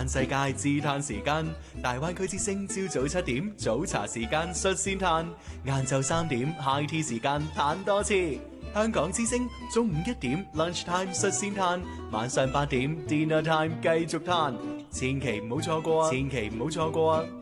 嘆世界自嘆時間，大灣區之聲朝早7點早茶時間率先嘆，晏晝3點 high tea 時間嘆多次。香港之聲中午1點 lunch time 率先嘆，晚上8點 dinner time 繼續嘆，千祈唔好錯過啊！千祈唔好錯過啊！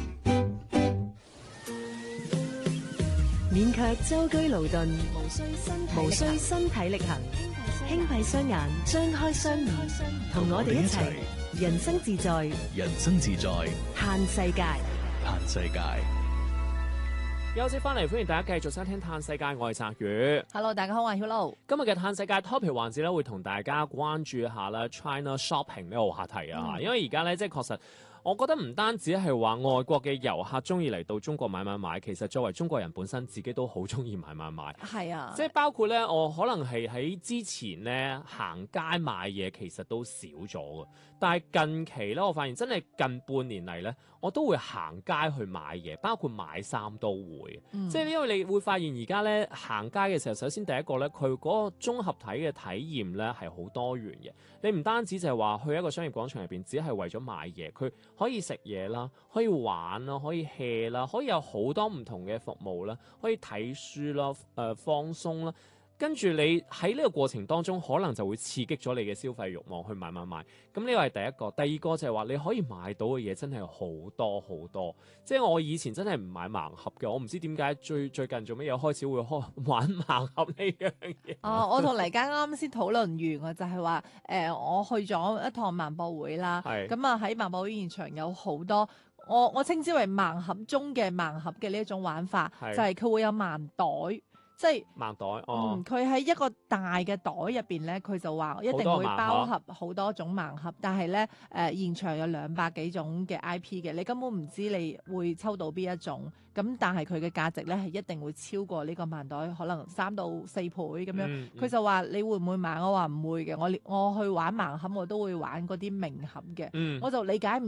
勉強舟車勞頓，無需身體力行，輕閉雙眼，張開雙耳，同我哋一齊人生自在， 人生自在， 嘆世界， 嘆世界。 休息翻嚟，歡迎大家繼續收聽《嘆世界》，我係澤宇。 Hello， 大家好，我係 Hello。 今日嘅《嘆世界》topic 環節咧，會同大家關注一下啦 China Shopping 呢個話題啊，因為而家咧即係確實。我覺得唔單止係話外國嘅遊客中意嚟到中國買，其實作為中國人本身自己都好中意買。 係啊， 即係包括咧，我可能係喺之前咧行街買嘢，其實都少咗嘅。但係近期咧，我發現真係近半年嚟咧，我都會行街去買嘢，包括買衫都會。即係因為你會發現而家咧行街嘅時候，首先第一個咧，佢嗰個綜合體嘅體驗咧係好多元嘅。你唔單止就係話去一個商業廣場入邊，只係為咗買嘢，佢可以食嘢啦，可以玩啦，可以 hea 啦，可以有好多唔同嘅服務啦，可以睇書啦，放鬆啦。跟住你喺呢個過程當中，可能就會刺激咗你嘅消費慾望去買。咁呢個係第一個。第二個就係話你可以買到嘅嘢真係好多好多。即係我以前真係唔買盲盒嘅，我唔知點解最近做乜嘢開始會玩盲盒呢樣嘢。 我同黎家啱先討論完，就係話我去咗一趟萬博會啦。咁啊喺萬博會現場有好多我稱之為盲盒中嘅盲盒嘅呢一種玩法，就係佢會有盲袋。即係盲袋， 佢喺一個大嘅袋入邊咧，佢就話一定會包含好多種盲盒，但係咧現場有200幾種嘅 IP 嘅，你根本唔知你會抽到邊一種，咁但係佢嘅價值咧係一定會超過呢個盲袋，可能3到4倍咁樣。佢就話你會唔會買？我話唔會嘅，我去玩盲盒我都會玩嗰啲名盒嘅，我就理解唔